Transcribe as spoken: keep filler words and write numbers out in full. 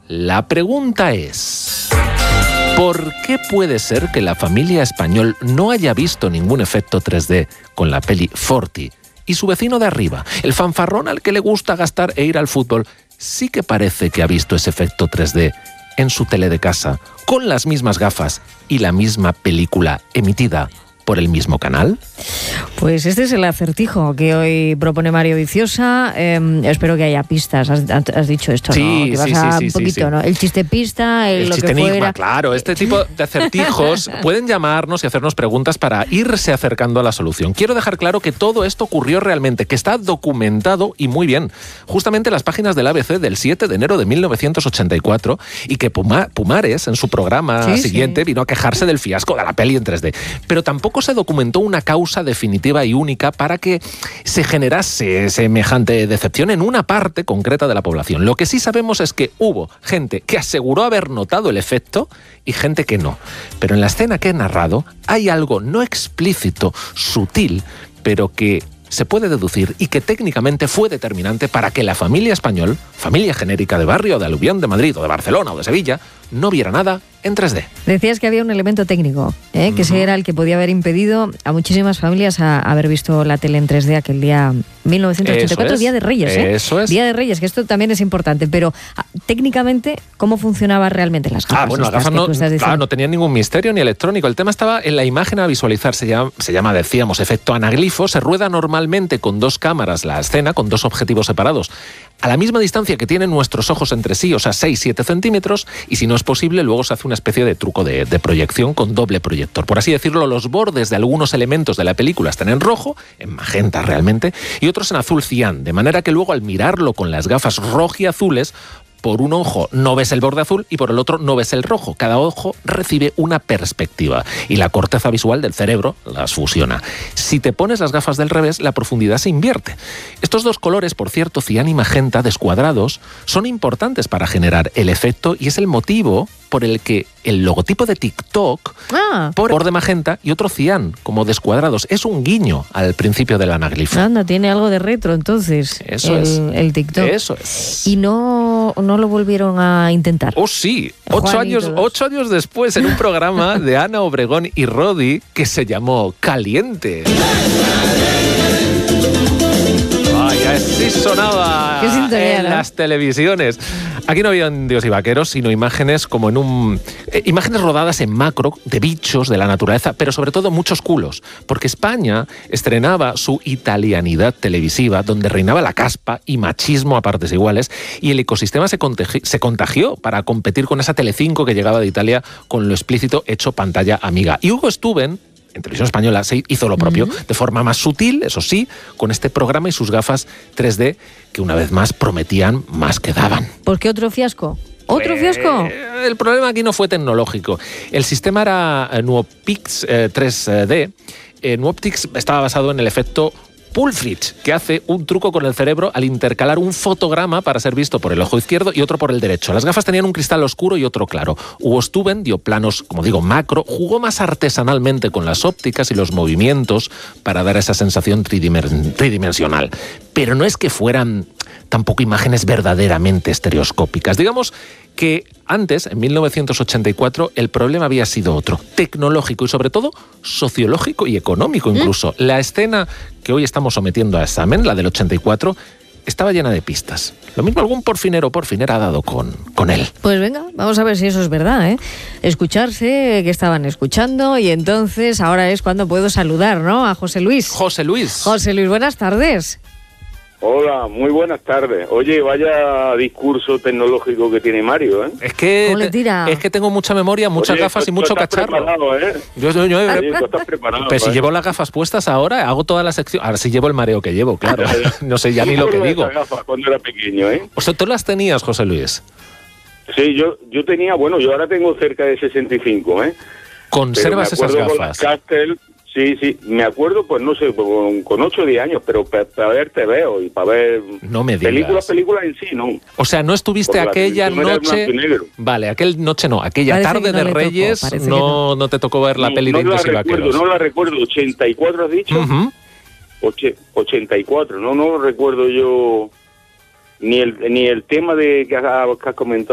La pregunta es: ¿por qué puede ser que la familia español no haya visto ningún efecto tres D con la peli Forti y su vecino de arriba, el fanfarrón al que le gusta gastar e ir al fútbol, sí que parece que ha visto ese efecto tres D en su tele de casa, con las mismas gafas y la misma película emitida por el mismo canal? Pues este es el acertijo que hoy propone Mario Viciosa. Eh, espero que haya pistas. Has, has dicho esto, sí, ¿no? Que vas sí, a sí, un sí, poquito, sí. ¿no? El chiste pista, el, el lo chiste que enigma, fuera. claro. Este tipo de acertijos pueden llamarnos y hacernos preguntas para irse acercando a la solución. Quiero dejar claro que todo esto ocurrió realmente, que está documentado y muy bien. Justamente en las páginas del A B C del siete de enero de mil novecientos ochenta y cuatro, y que Puma, Pumares, en su programa sí, siguiente, sí. vino a quejarse del fiasco de la peli en tres D. Pero tampoco se documentó una causa definitiva y única para que se generase semejante decepción en una parte concreta de la población. Lo que sí sabemos es que hubo gente que aseguró haber notado el efecto y gente que no. Pero en la escena que he narrado hay algo no explícito, sutil, pero que se puede deducir y que técnicamente fue determinante para que la familia español, familia genérica de barrio, de Aluvión, de Madrid o de Barcelona o de Sevilla, no viera nada en tres D. Decías que había un elemento técnico, ¿eh? que uh-huh. ese era el que podía haber impedido a muchísimas familias a haber visto la tele en tres D aquel día mil novecientos ochenta y cuatro, es, Día de Reyes. ¿eh? Eso es. Día de Reyes, que esto también es importante, pero ah, técnicamente, ¿cómo funcionaban realmente las gafas? Ah, bueno, las gafas no, claro, no tenían ningún misterio ni electrónico. El tema estaba en la imagen a visualizar, se llama, se llama, decíamos, efecto anaglifo. Se rueda normalmente con dos cámaras la escena, con dos objetivos separados, a la misma distancia que tienen nuestros ojos entre sí, o sea, seis a siete centímetros, y si no es posible, luego se hace una especie de truco de, de proyección con doble proyector. Por así decirlo, los bordes de algunos elementos de la película están en rojo, en magenta realmente, y otros en azul cian, de manera que luego al mirarlo con las gafas rojiazules, por un ojo no ves el borde azul y por el otro no ves el rojo. Cada ojo recibe una perspectiva y la corteza visual del cerebro las fusiona. Si te pones las gafas del revés, la profundidad se invierte. Estos dos colores, por cierto, cian y magenta, descuadrados, son importantes para generar el efecto y es el motivo por el que el logotipo de TikTok ah. por borde magenta y otro cian, como descuadrados. Es un guiño al principio del anaglifo. Anda, tiene algo de retro entonces. Eso el, es. El TikTok. Eso es. Y no, no lo volvieron a intentar. Oh, sí. Ocho años, ocho años después, en un programa de Ana Obregón y Rodi que se llamó Caliente. Ay, así sonaba en las televisiones. Aquí no había indios y vaqueros, sino imágenes como en un... Eh, imágenes rodadas en macro, de bichos, de la naturaleza, pero sobre todo muchos culos. Porque España estrenaba su italianidad televisiva, donde reinaba la caspa y machismo a partes iguales, y el ecosistema se, contagi- se contagió para competir con esa Telecinco que llegaba de Italia con lo explícito hecho pantalla amiga. Y Hugo Stuben, en Televisión Española, se hizo lo propio, uh-huh. de forma más sutil, eso sí, con este programa y sus gafas tres D, que una vez más prometían más que daban. ¿Por qué otro fiasco? ¿Otro fiasco? Eh, el problema aquí no fue tecnológico. El sistema era Nuopix eh, tres D. Eh, Nuopix estaba basado en el efecto Pulfrich, que hace un truco con el cerebro al intercalar un fotograma para ser visto por el ojo izquierdo y otro por el derecho. Las gafas tenían un cristal oscuro y otro claro. Hugo Stuben dio planos, como digo, macro, jugó más artesanalmente con las ópticas y los movimientos para dar esa sensación tridimer- tridimensional. Pero no es que fueran tampoco imágenes verdaderamente estereoscópicas. Digamos que antes, en mil novecientos ochenta y cuatro, el problema había sido otro, tecnológico y sobre todo sociológico y económico incluso. ¿Mm? La escena que hoy estamos sometiendo a examen, la del ochenta y cuatro, estaba llena de pistas. Lo mismo algún porfinero o porfinera ha dado con, con él. Pues venga, vamos a ver si eso es verdad, ¿eh? Escucharse, que estaban escuchando, y entonces ahora es cuando puedo saludar, ¿no? A José Luis. José Luis. José Luis, buenas tardes. Hola, muy buenas tardes. Oye, vaya discurso tecnológico que tiene Mario, ¿eh? Es que, ¿Cómo le tira? Es que tengo mucha memoria, muchas Oye, gafas tú, y mucho tú estás cacharro. Preparado, ¿eh? Yo, yo, yo, Oye, tú estás preparado, pero si ¿eh? llevo las gafas puestas ahora, hago toda la sección. Ahora sí llevo el mareo que llevo, claro. No sé ya ni lo que digo. Gafas cuando era pequeño, ¿eh? O sea, ¿tú las tenías, José Luis? Sí, yo, yo tenía, bueno, yo ahora tengo cerca de sesenta y cinco, ¿eh? ¿Conservas esas gafas? Con las Castel, sí, sí, me acuerdo, pues no sé, con, con ocho o diez años, pero para pa ver T V y para ver no me digas. películas, películas en sí, ¿no? O sea, no estuviste porque aquella noche... Vale, aquella noche no, aquella parece tarde no de le Reyes tocó, no, no. no te tocó ver la no, peli no de indios la y recuerdo, vaqueros. No la recuerdo, ochenta y cuatro has dicho. Uh-huh. Oche, ochenta y cuatro, no, no recuerdo yo ni el, ni el tema de que has, que has comentado.